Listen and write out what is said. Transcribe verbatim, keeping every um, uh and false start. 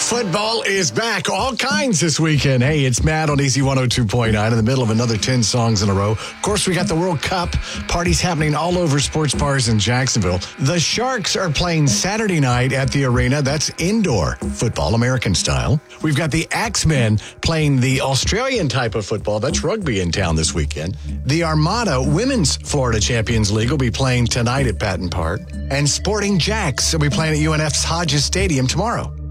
Football is back. All kinds this weekend. Hey, it's Matt on A Z one oh two point nine in the middle of another ten songs in a row. Of course, we got the World Cup. Parties happening all over sports bars in Jacksonville. The Sharks are playing Saturday night at the arena. That's indoor football, American style. We've got the Axemen playing the Australian type of football. That's rugby in town this weekend. The Armada Women's Florida Champions League will be playing tonight at Patton Park. And Sporting Jacks will be playing at U N F's Hodges Stadium tomorrow.